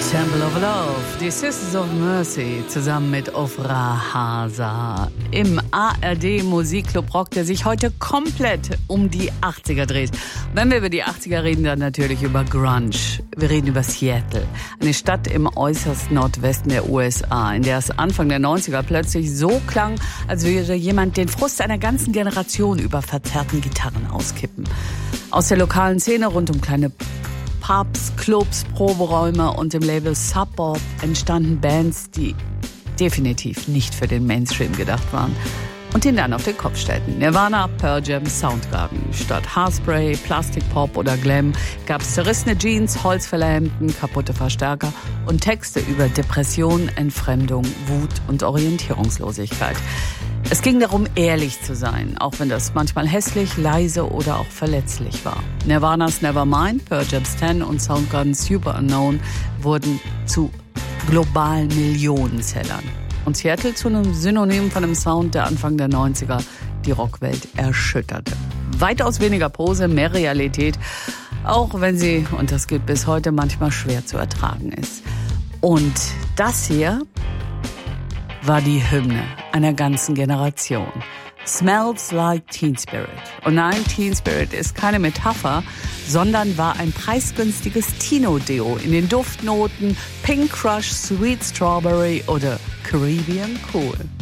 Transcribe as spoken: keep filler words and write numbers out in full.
Temple of Love, die Sisters of Mercy zusammen mit Ofra Hasa im A R D Musikclub Rock, der sich heute komplett um die achtziger dreht. Wenn wir über die achtziger reden, dann natürlich über Grunge. Wir reden über Seattle, eine Stadt im äußersten Nordwesten der U S A, in der es Anfang der neunziger plötzlich so klang, als würde jemand den Frust einer ganzen Generation über verzerrten Gitarren auskippen. Aus der lokalen Szene rund um kleine Pubs, Clubs, Proberäume und dem Label Sub Pop entstanden Bands, die definitiv nicht für den Mainstream gedacht waren und den dann auf den Kopf stellten. Nirvana, Pearl Jam, Soundgarden. Statt Haarspray, Plastikpop oder Glam gab es zerrissene Jeans, Holzfällerhemden, kaputte Verstärker und Texte über Depression, Entfremdung, Wut und Orientierungslosigkeit. Es ging darum, ehrlich zu sein, auch wenn das manchmal hässlich, leise oder auch verletzlich war. Nirvanas Nevermind, Pearl Jam's Ten und Soundgarden's Super Unknown wurden zu globalen Millionensellern. Und Seattle zu einem Synonym von einem Sound, der Anfang der neunziger die Rockwelt erschütterte. Weitaus weniger Pose, mehr Realität, auch wenn sie, und das gilt bis heute, manchmal schwer zu ertragen ist. Und das hier war die Hymne einer ganzen Generation. Smells Like Teen Spirit. Und nein, Teen Spirit ist keine Metapher, sondern war ein preisgünstiges Tino-Deo in den Duftnoten Pink Crush, Sweet Strawberry oder Caribbean Cool.